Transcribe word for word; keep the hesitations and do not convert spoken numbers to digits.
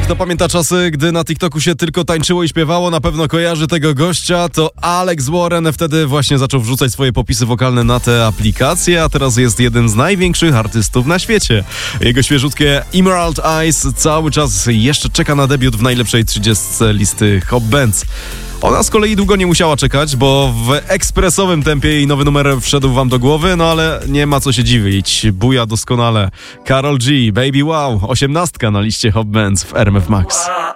Kto pamięta czasy, gdy na TikToku się tylko tańczyło i śpiewało, na pewno kojarzy tego gościa. To Alex Warren wtedy właśnie zaczął wrzucać swoje popisy wokalne na te aplikacje, a teraz jest jeden z największych artystów na świecie. Jego świeżutkie Emerald Eyes cały czas jeszcze czeka na debiut w najlepszej trzydziestce listy Hot Bands. Ona z kolei długo nie musiała czekać, bo w ekspresowym tempie jej nowy numer wszedł wam do głowy, no ale nie ma co się dziwić. Buja doskonale. Karol G, Baby Wow, osiemnastka na liście Hot Bands w R M F Max.